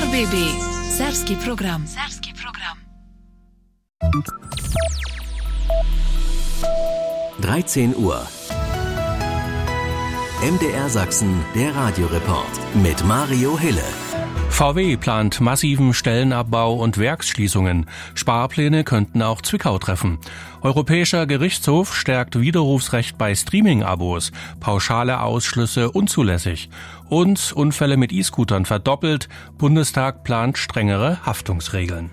РББ. Сербski program. 13 Uhr. MDR Sachsen, der Radioreport mit Mario Hille. VW plant massiven Stellenabbau und Werksschließungen. Sparpläne könnten auch Zwickau treffen. Europäischer Gerichtshof stärkt Widerrufsrecht bei Streaming-Abos. Pauschale Ausschlüsse unzulässig. Und Unfälle mit E-Scootern verdoppelt. Bundestag plant strengere Haftungsregeln.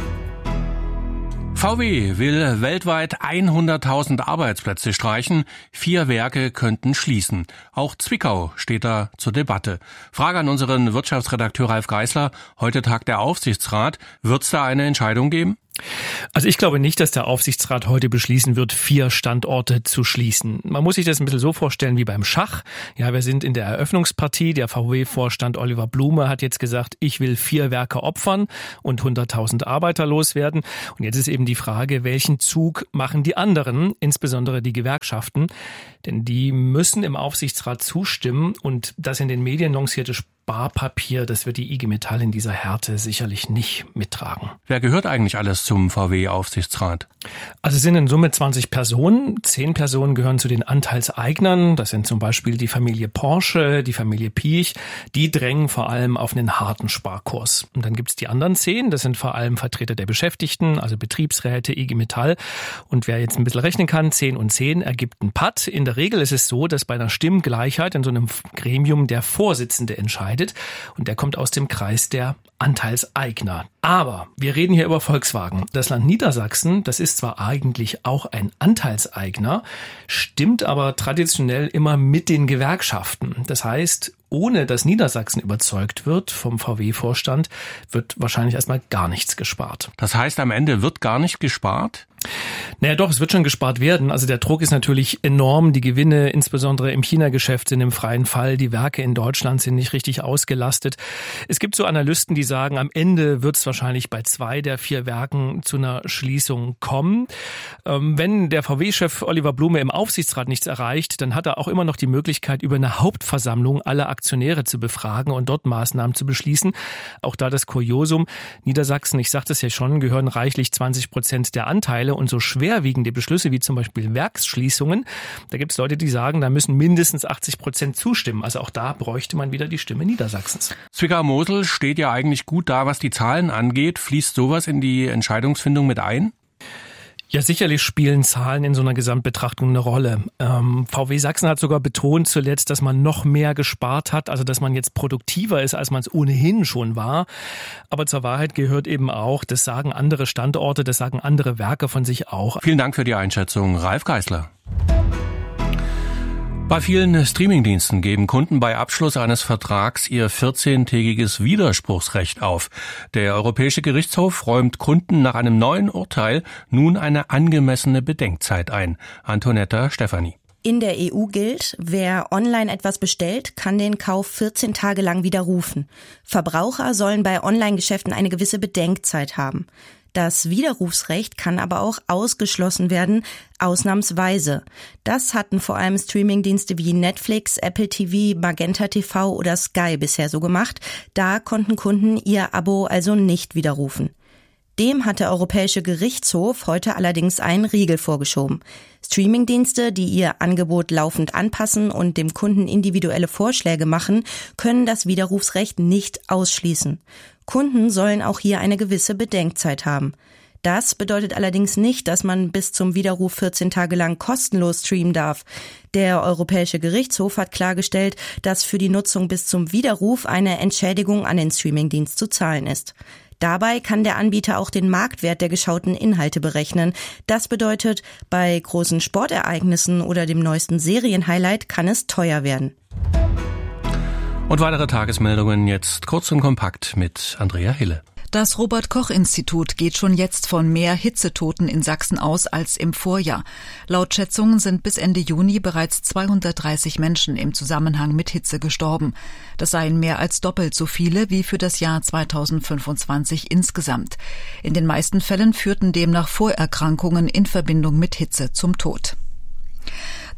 VW will weltweit 100.000 Arbeitsplätze streichen. 4 Werke könnten schließen. Auch Zwickau steht da zur Debatte. Frage an unseren Wirtschaftsredakteur Ralf Geisler. Heute tagt der Aufsichtsrat. Wird es da eine Entscheidung geben? Also ich glaube nicht, dass der Aufsichtsrat heute beschließen wird, 4 Standorte zu schließen. Man muss sich das ein bisschen so vorstellen wie beim Schach. Ja, wir sind in der Eröffnungspartie. Der VW-Vorstand Oliver Blume hat jetzt gesagt, ich will 4 Werke opfern und 100.000 Arbeiter loswerden. Und jetzt ist eben die Frage, welchen Zug machen die anderen, insbesondere die Gewerkschaften? Denn die müssen im Aufsichtsrat zustimmen und das in den Medien lancierte Sparpapier, das wird die IG Metall in dieser Härte sicherlich nicht mittragen. Wer gehört eigentlich alles zum VW-Aufsichtsrat? Also es sind in Summe 20 Personen. 10 Personen gehören zu den Anteilseignern. Das sind zum Beispiel die Familie Porsche, die Familie Piech. Die drängen vor allem auf einen harten Sparkurs. Und dann gibt es die anderen 10. Das sind vor allem Vertreter der Beschäftigten, also Betriebsräte, IG Metall. Und wer jetzt ein bisschen rechnen kann, 10 und 10 ergibt einen Patt. In der Regel ist es so, dass bei einer Stimmgleichheit in so einem Gremium der Vorsitzende entscheidet. Und der kommt aus dem Kreis der Anteilseigner. Aber wir reden hier über Volkswagen. Das Land Niedersachsen, das ist zwar eigentlich auch ein Anteilseigner, stimmt aber traditionell immer mit den Gewerkschaften. Das heißt, ohne dass Niedersachsen überzeugt wird vom VW-Vorstand, wird wahrscheinlich erstmal gar nichts gespart. Das heißt, am Ende wird gar nicht gespart? Naja doch, es wird schon gespart werden. Also der Druck ist natürlich enorm. Die Gewinne, insbesondere im China-Geschäft, sind im freien Fall. Die Werke in Deutschland sind nicht richtig ausgelastet. Es gibt so Analysten, die sagen, am Ende wird es wahrscheinlich bei 2 der 4 Werken zu einer Schließung kommen. Wenn der VW-Chef Oliver Blume im Aufsichtsrat nichts erreicht, dann hat er auch immer noch die Möglichkeit, über eine Hauptversammlung alle Aktionäre zu befragen und dort Maßnahmen zu beschließen. Auch da das Kuriosum: Niedersachsen, ich sagte es ja schon, gehören reichlich 20% der Anteile und so schwerwiegende Beschlüsse wie zum Beispiel Werksschließungen. Da gibt es Leute, die sagen, da müssen mindestens 80% zustimmen. Also auch da bräuchte man wieder die Stimme Niedersachsens. Zwickau-Mosel steht ja eigentlich gut da, was die Zahlen angeht. Fließt sowas in die Entscheidungsfindung mit ein? Ja, sicherlich spielen Zahlen in so einer Gesamtbetrachtung eine Rolle. VW Sachsen hat sogar betont zuletzt, dass man noch mehr gespart hat, also dass man jetzt produktiver ist, als man es ohnehin schon war. Aber zur Wahrheit gehört eben auch, das sagen andere Standorte, das sagen andere Werke von sich auch. Vielen Dank für die Einschätzung, Ralf Geisler. Bei vielen Streamingdiensten geben Kunden bei Abschluss eines Vertrags ihr 14-tägiges Widerspruchsrecht auf. Der Europäische Gerichtshof räumt Kunden nach einem neuen Urteil nun eine angemessene Bedenkzeit ein. Antonetta Stefani. In der EU gilt, wer online etwas bestellt, kann den Kauf 14 Tage lang widerrufen. Verbraucher sollen bei Online-Geschäften eine gewisse Bedenkzeit haben. Das Widerrufsrecht kann aber auch ausgeschlossen werden, ausnahmsweise. Das hatten vor allem Streamingdienste wie Netflix, Apple TV, Magenta TV oder Sky bisher so gemacht. Da konnten Kunden ihr Abo also nicht widerrufen. Dem hat der Europäische Gerichtshof heute allerdings einen Riegel vorgeschoben. Streamingdienste, die ihr Angebot laufend anpassen und dem Kunden individuelle Vorschläge machen, können das Widerrufsrecht nicht ausschließen. Kunden sollen auch hier eine gewisse Bedenkzeit haben. Das bedeutet allerdings nicht, dass man bis zum Widerruf 14 Tage lang kostenlos streamen darf. Der Europäische Gerichtshof hat klargestellt, dass für die Nutzung bis zum Widerruf eine Entschädigung an den Streamingdienst zu zahlen ist. Dabei kann der Anbieter auch den Marktwert der geschauten Inhalte berechnen. Das bedeutet, bei großen Sportereignissen oder dem neuesten Serienhighlight kann es teuer werden. Und weitere Tagesmeldungen jetzt kurz und kompakt mit Andrea Hille. Das Robert-Koch-Institut geht schon jetzt von mehr Hitzetoten in Sachsen aus als im Vorjahr. Laut Schätzungen sind bis Ende Juni bereits 230 Menschen im Zusammenhang mit Hitze gestorben. Das seien mehr als doppelt so viele wie für das Jahr 2025 insgesamt. In den meisten Fällen führten demnach Vorerkrankungen in Verbindung mit Hitze zum Tod.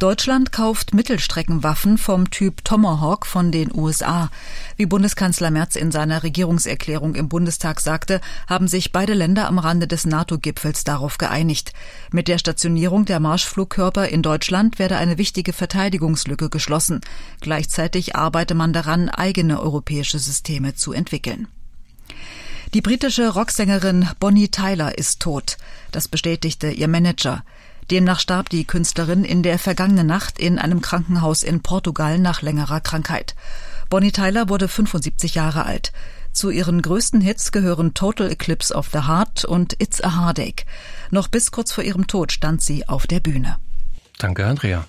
Deutschland kauft Mittelstreckenwaffen vom Typ Tomahawk von den USA. Wie Bundeskanzler Merz in seiner Regierungserklärung im Bundestag sagte, haben sich beide Länder am Rande des NATO-Gipfels darauf geeinigt. Mit der Stationierung der Marschflugkörper in Deutschland werde eine wichtige Verteidigungslücke geschlossen. Gleichzeitig arbeite man daran, eigene europäische Systeme zu entwickeln. Die britische Rocksängerin Bonnie Tyler ist tot. Das bestätigte ihr Manager. Demnach starb die Künstlerin in der vergangenen Nacht in einem Krankenhaus in Portugal nach längerer Krankheit. Bonnie Tyler wurde 75 Jahre alt. Zu ihren größten Hits gehören Total Eclipse of the Heart und It's a Heartache. Noch bis kurz vor ihrem Tod stand sie auf der Bühne. Danke, Andrea.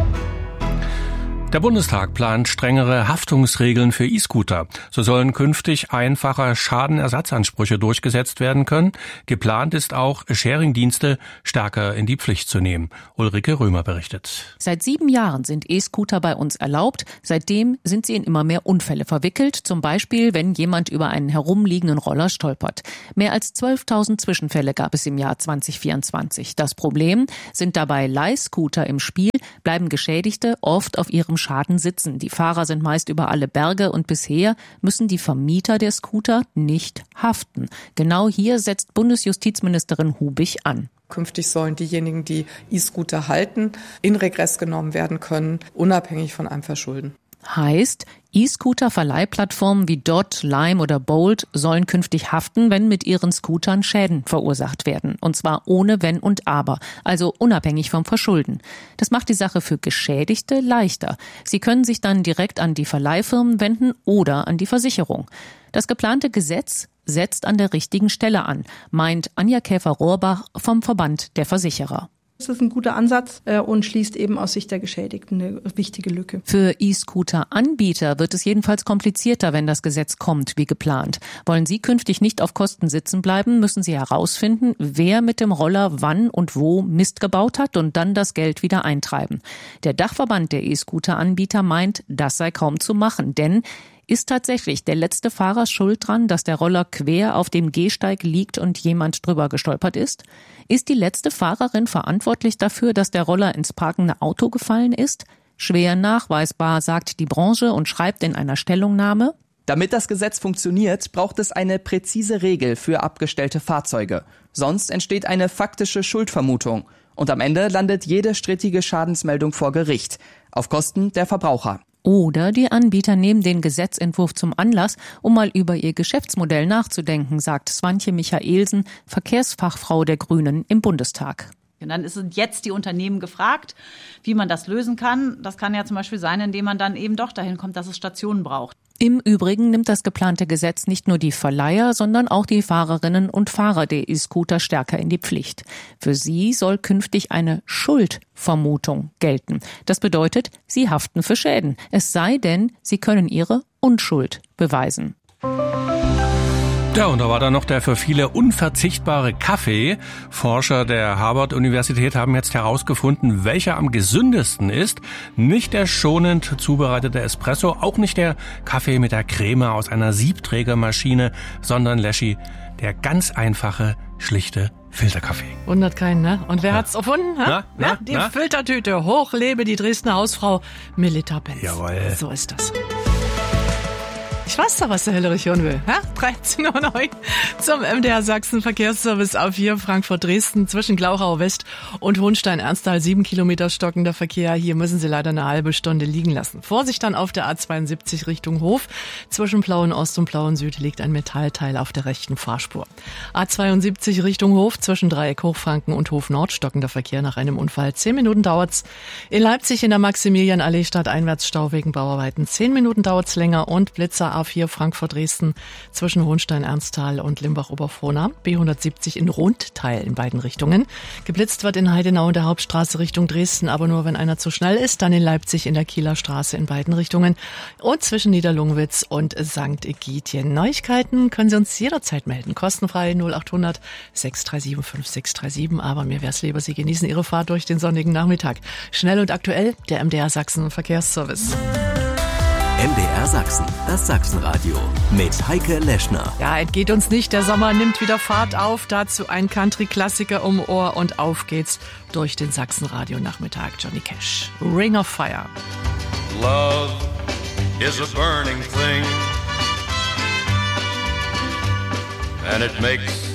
Der Bundestag plant strengere Haftungsregeln für E-Scooter. So sollen künftig einfacher Schadenersatzansprüche durchgesetzt werden können. Geplant ist auch, Sharing-Dienste stärker in die Pflicht zu nehmen. Ulrike Römer berichtet. Seit 7 Jahren sind E-Scooter bei uns erlaubt. Seitdem sind sie in immer mehr Unfälle verwickelt. Zum Beispiel, wenn jemand über einen herumliegenden Roller stolpert. Mehr als 12.000 Zwischenfälle gab es im Jahr 2024. Das Problem: sind dabei Leihscooter im Spiel, bleiben Geschädigte oft auf ihrem Schaden sitzen. Die Fahrer sind meist über alle Berge und bisher müssen die Vermieter der Scooter nicht haften. Genau hier setzt Bundesjustizministerin Hubich an. Künftig sollen diejenigen, die E-Scooter halten, in Regress genommen werden können, unabhängig von einem Verschulden. Heißt, E-Scooter-Verleihplattformen wie Dot, Lime oder Bolt sollen künftig haften, wenn mit ihren Scootern Schäden verursacht werden. Und zwar ohne Wenn und Aber, also unabhängig vom Verschulden. Das macht die Sache für Geschädigte leichter. Sie können sich dann direkt an die Verleihfirmen wenden oder an die Versicherung. Das geplante Gesetz setzt an der richtigen Stelle an, meint Anja Käfer-Rohrbach vom Verband der Versicherer. Das ist ein guter Ansatz und schließt eben aus Sicht der Geschädigten eine wichtige Lücke. Für E-Scooter-Anbieter wird es jedenfalls komplizierter, wenn das Gesetz kommt, wie geplant. Wollen Sie künftig nicht auf Kosten sitzen bleiben, müssen Sie herausfinden, wer mit dem Roller wann und wo Mist gebaut hat und dann das Geld wieder eintreiben. Der Dachverband der E-Scooter-Anbieter meint, das sei kaum zu machen, denn ist tatsächlich der letzte Fahrer schuld dran, dass der Roller quer auf dem Gehsteig liegt und jemand drüber gestolpert ist? Ist die letzte Fahrerin verantwortlich dafür, dass der Roller ins parkende Auto gefallen ist? Schwer nachweisbar, sagt die Branche und schreibt in einer Stellungnahme: Damit das Gesetz funktioniert, braucht es eine präzise Regel für abgestellte Fahrzeuge. Sonst entsteht eine faktische Schuldvermutung. Und am Ende landet jede strittige Schadensmeldung vor Gericht, auf Kosten der Verbraucher. Oder die Anbieter nehmen den Gesetzentwurf zum Anlass, um mal über ihr Geschäftsmodell nachzudenken, sagt Swantje Michaelsen, Verkehrsfachfrau der Grünen im Bundestag. Und dann sind jetzt die Unternehmen gefragt, wie man das lösen kann. Das kann ja zum Beispiel sein, indem man dann eben doch dahin kommt, dass es Stationen braucht. Im Übrigen nimmt das geplante Gesetz nicht nur die Verleiher, sondern auch die Fahrerinnen und Fahrer der E-Scooter stärker in die Pflicht. Für sie soll künftig eine Schuldvermutung gelten. Das bedeutet, sie haften für Schäden. Es sei denn, sie können ihre Unschuld beweisen. Ja, und da war dann noch der für viele unverzichtbare Kaffee. Forscher der Harvard-Universität haben jetzt herausgefunden, welcher am gesündesten ist. Nicht der schonend zubereitete Espresso, auch nicht der Kaffee mit der Creme aus einer Siebträgermaschine, sondern, Leschi, der ganz einfache, schlichte Filterkaffee. Wundert keinen, ne? Und wer hat's erfunden? Die Filtertüte. Hoch lebe die Dresdner Hausfrau Melita Benz. Jawohl. So ist das. Ich weiß doch, was der Hellerich hören will. 13:09 Uhr zum MDR Sachsen Verkehrsservice A4 Frankfurt-Dresden zwischen Glauchau West und Hohenstein-Ernsthal. 7 Kilometer stockender Verkehr. Hier müssen Sie leider eine halbe Stunde liegen lassen. Vorsicht dann auf der A72 Richtung Hof. Zwischen Plauen Ost und Plauen Süd liegt ein Metallteil auf der rechten Fahrspur. A72 Richtung Hof zwischen Dreieck Hochfranken und Hof Nord stockender Verkehr nach einem Unfall. 10 Minuten dauert's. In Leipzig in der Maximilianallee stadteinwärts Stau wegen Bauarbeiten. 10 Minuten dauert's länger und Blitzer A4 Frankfurt-Dresden zwischen Hohenstein-Ernsthal und Limbach-Oberfrohna. B170 in Rundteil in beiden Richtungen. Geblitzt wird in Heidenau und der Hauptstraße Richtung Dresden, aber nur, wenn einer zu schnell ist. Dann in Leipzig in der Kieler Straße in beiden Richtungen. Und zwischen Niederlungwitz und St. Egidien. Neuigkeiten können Sie uns jederzeit melden. Kostenfrei 0800 637 5637. Aber mir wär's lieber, Sie genießen Ihre Fahrt durch den sonnigen Nachmittag. Schnell und aktuell, der MDR Sachsen Verkehrsservice. MDR Sachsen, das Sachsenradio mit Heike Leschner. Ja, entgeht uns nicht, der Sommer nimmt wieder Fahrt auf. Dazu ein Country-Klassiker um Ohr und auf geht's durch den Sachsenradio-Nachmittag. Johnny Cash, Ring of Fire. Love is a burning thing, and it makes